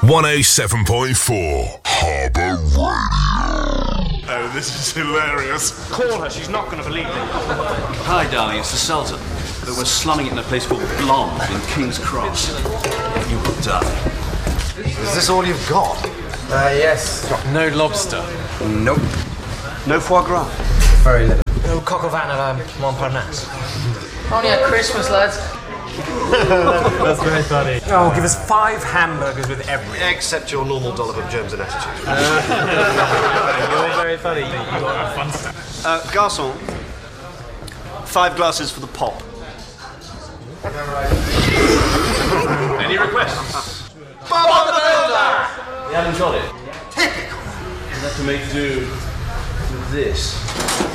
107.4 Harbour Radio. Oh, this is hilarious. Call her, she's not going to believe me. Hi, darling, it's the Sultan. But we're slumming it in a place called Blonde in King's Cross. You will die. Is this all you've got? Yes. No lobster. Nope. No foie gras. Very little. No coq au vin à la Montparnasse. Only at Christmas, lads. That's very funny. Oh, give us 5 hamburgers with everything. Except your normal dollop of germs and attitude. You're very funny. You are fun stuff. Garçon, 5 glasses for the pop. Any requests? Bob the Builder! You haven't got it? Typical. You'll have to make do with this.